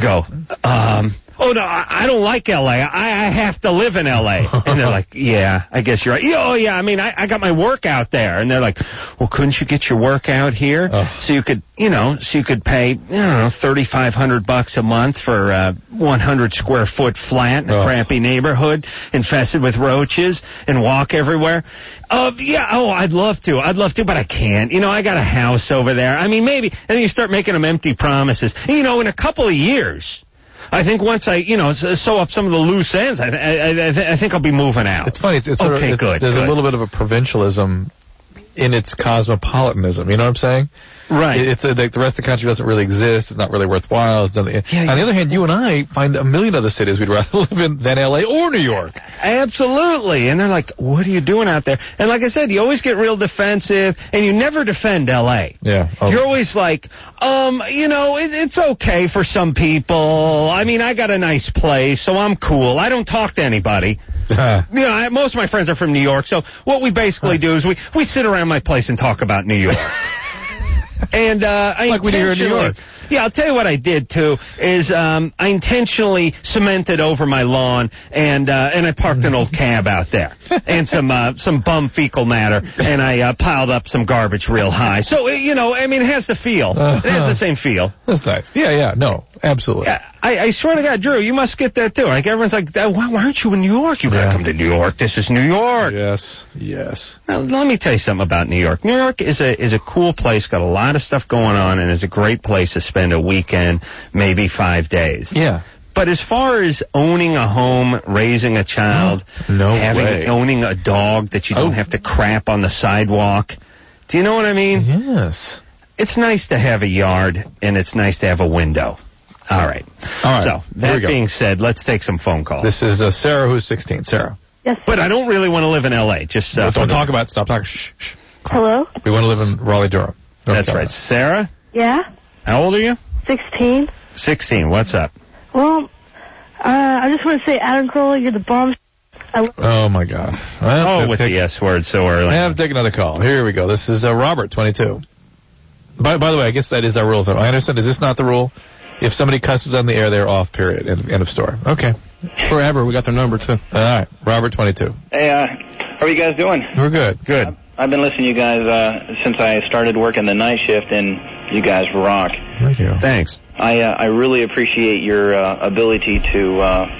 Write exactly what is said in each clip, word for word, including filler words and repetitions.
go, um, oh, no, I, I don't like L A. I, I have to live in L A. And they're like, yeah, I guess you're right. Yeah, oh, yeah, I mean, I, I got my workout there. And they're like, well, couldn't you get your workout here? Oh. So you could, you know, so you could pay, I don't know, thirty-five hundred bucks a month for a one hundred square foot flat in a oh. crappy neighborhood infested with roaches and walk everywhere. Uh, yeah, oh, I'd love to. I'd love to, but I can't. You know, I got a house over there. I mean, maybe. And then you start making them empty promises. You know, in a couple of years, I think once I, you know, sew up some of the loose ends, I, I, I, I think I'll be moving out. It's funny. It's, it's okay, sort of, it's, good. There's good. a little bit of a provincialism in its cosmopolitanism. You know what I'm saying? Right. It's a, the, the rest of the country doesn't really exist. It's not really worthwhile. It's nothing. Yeah, On yeah. the other hand, you and I find a million other cities we'd rather live in than L A or New York. Absolutely. And they're like, what are you doing out there? And like I said, you always get real defensive, and you never defend L A. Yeah. Oh. You're always like, um, you know, it, it's okay for some people. I mean, I got a nice place, so I'm cool. I don't talk to anybody. Uh, you know, I, most of my friends are from New York, so what we basically do is we, we sit around my place and talk about New York. And uh, I like we do here in New York. Yeah, I'll tell you what I did too is um, I intentionally cemented over my lawn and uh, and I parked an old cab out there and some uh, some bum fecal matter and I uh, piled up some garbage real high. So you know, I mean, it has the feel. Uh-huh. It has the same feel. That's nice. Yeah, yeah, no, absolutely. Yeah, I, I swear to God, Drew, you must get that too. Like everyone's like, why, why aren't you in New York? You gotta yeah. come to New York. This is New York. Yes, yes. Now, let me tell you something about New York. New York is a is a cool place, got a lot of stuff going on, and is a great place to spend a weekend, maybe five days. Yeah. But as far as owning a home, raising a child, no having way. owning a dog that you don't oh. have to crap on the sidewalk, do you know what I mean? Yes. It's nice to have a yard, and it's nice to have a window. All right. All right. So, that being said, let's take some phone calls. This is uh, Sarah, who's sixteen. Sarah. Yes. But I don't really want to live in L A. Just uh, Don't talk about it. Stop talking. Shh, shh. Hello? We want to live in Raleigh-Durham. That's right. Sarah? Yeah? How old are you? Sixteen. Sixteen. What's up? Well, uh, I just want to say, Adam Carolla, you're the bomb. I Oh, my God. Well, oh, with take, the S word so early. I have to take another call. Here we go. This is uh, Robert, twenty-two. By, by the way, I guess that is our rule, though. I understand. Is this not the rule? If somebody cusses on the air, they're off, period. End, end of story. Okay. Forever. We got their number, too. All right. Robert, twenty-two. Hey, uh, how are you guys doing? We're good. Good. I've been listening to you guys uh, since I started working the night shift, and you guys rock. Thank you. Thanks. I uh, I really appreciate your uh, ability to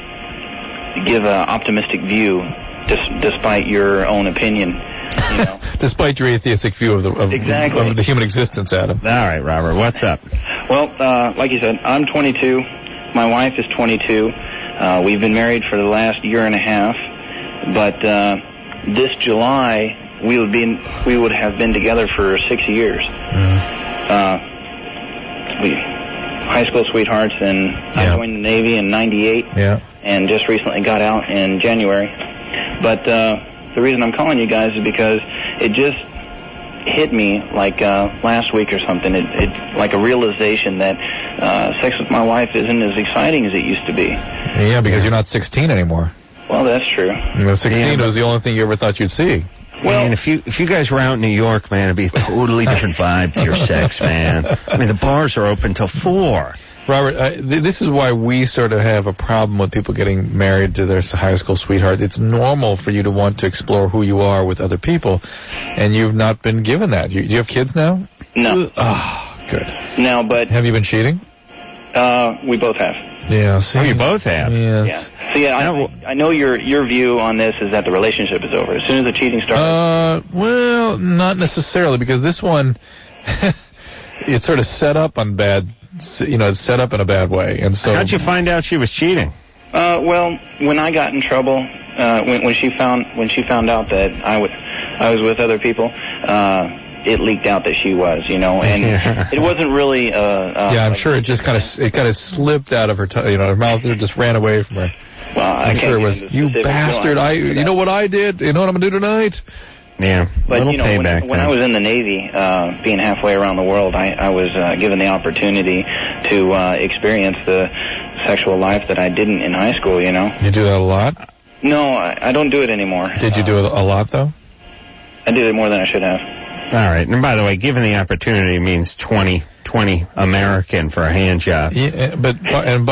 uh, give an optimistic view, dis- despite your own opinion. You know. Despite your atheistic view of the of, exactly. of the human existence, Adam. All right, Robert. What's up? Well, uh, like you said, I'm twenty-two. My wife is twenty-two. Uh, we've been married for the last year and a half, but uh, this July we would be we would have been together for six years. Mm. Uh, we high school sweethearts, and yeah. I joined the Navy in ninety-eight, yeah. and just recently got out in January. But uh, the reason I'm calling you guys is because it just hit me like uh, last week or something. It, it like a realization that uh, sex with my wife isn't as exciting as it used to be. Yeah, because you're not sixteen anymore. Well, that's true. You know, sixteen yeah, was the only thing you ever thought you'd see. Well, man, if you if you guys were out in New York, man, it'd be a totally different vibe to your sex, man. I mean, the bars are open till four. Robert, uh, th- this is why we sort of have a problem with people getting married to their high school sweetheart. It's normal for you to want to explore who you are with other people, and you've not been given that. You, do you have kids now? No. Oh, good. No, but have you been cheating? Uh, we both have. Yeah, see, oh, you both have. Yes. Yeah. So yeah, I, I know your your view on this is that the relationship is over as soon as the cheating starts. Uh, well, not necessarily, because this one, it's sort of set up on bad. You know, it's set up in a bad way, and so. How'd you find out she was cheating? Uh, well, when I got in trouble, uh, when when she found when she found out that I was I was with other people, uh, it leaked out that she was, you know, and Yeah. it wasn't really. Uh, uh, yeah, I'm like, sure it just kind of it kind of slipped out of her, t- you know, her mouth. It just ran away from her. Well, I I'm can't sure it get was into you specifics, bastard. so I, I you know what I did? You know what I'm gonna do tonight? Yeah, But, little you know, payback. when, when I was in the Navy, uh, being halfway around the world, I, I was uh, given the opportunity to uh, experience the sexual life that I didn't in high school, you know. You do that a lot? No, I, I don't do it anymore. Did you do it a lot, though? I did it more than I should have. All right. And by the way, given the opportunity means twenty, twenty American for a hand job. Yeah, but and